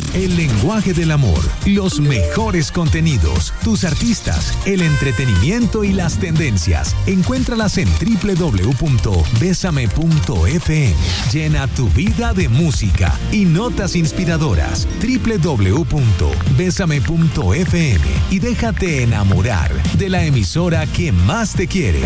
el lenguaje del amor, los mejores contenidos, tus artistas, el entretenimiento y las tendencias. Encuéntralas en www.besame.fm. Llena tu vida de música y notas inspiradoras. www.besame.fm y déjate enamorar de la emisora que más te quiere.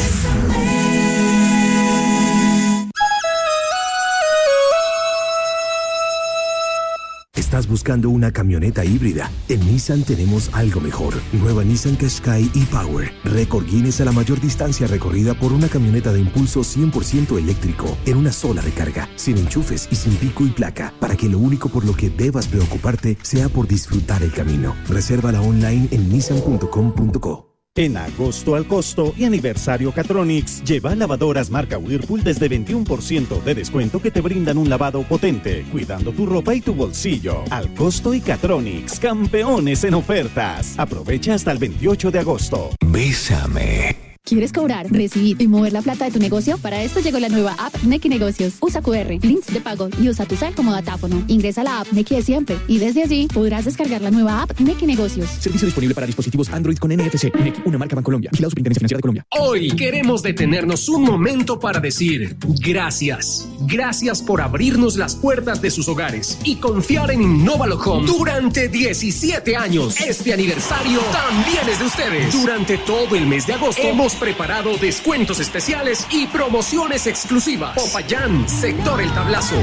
¿Estás buscando una camioneta híbrida? En Nissan tenemos algo mejor. Nueva Nissan Qashqai e-Power. Récord Guinness a la mayor distancia recorrida por una camioneta de impulso 100% eléctrico en una sola recarga, sin enchufes y sin pico y placa, para que lo único por lo que debas preocuparte sea por disfrutar el camino. Resérvala online en nissan.com.co. En agosto al costo y aniversario Catronics, lleva lavadoras marca Whirlpool desde 21% de descuento que te brindan un lavado potente, cuidando tu ropa y tu bolsillo. Al costo y Catronics, campeones en ofertas. Aprovecha hasta el 28 de agosto. Bésame. ¿Quieres cobrar, recibir y mover la plata de tu negocio? Para esto llegó la nueva app Nequi Negocios. Usa QR, links de pago y usa tu cel como datáfono. Ingresa a la app Nequi de siempre y desde allí podrás descargar la nueva app Nequi Negocios. Servicio disponible para dispositivos Android con NFC. Nequi, una marca Bancolombia. Vigilado Superintendencia Financiera de Colombia. Hoy queremos detenernos un momento para decir gracias. Gracias por abrirnos las puertas de sus hogares y confiar en Innovalo Home durante 17 años. Este aniversario también es de ustedes. Durante todo el mes de agosto hemos preparado descuentos especiales y promociones exclusivas. Popayán, sector El Tablazo.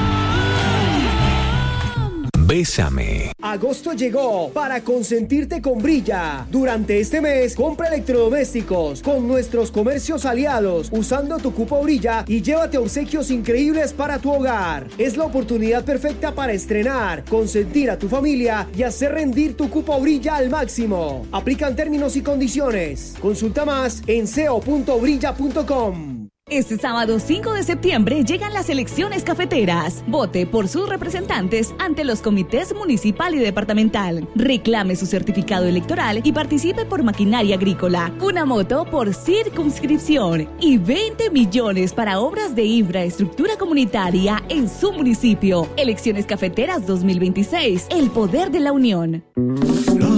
Bésame. Agosto llegó para consentirte con Brilla. Durante este mes, compra electrodomésticos con nuestros comercios aliados usando tu cupo Brilla y llévate obsequios increíbles para tu hogar. Es la oportunidad perfecta para estrenar, consentir a tu familia y hacer rendir tu cupo Brilla al máximo. Aplican términos y condiciones. Consulta más en seo.brilla.com. Este sábado 5 de septiembre llegan las elecciones cafeteras. Vote por sus representantes ante los comités municipal y departamental. Reclame su certificado electoral y participe por maquinaria agrícola, una moto por circunscripción y 20 millones para obras de infraestructura comunitaria en su municipio. Elecciones cafeteras 2026. El poder de la unión.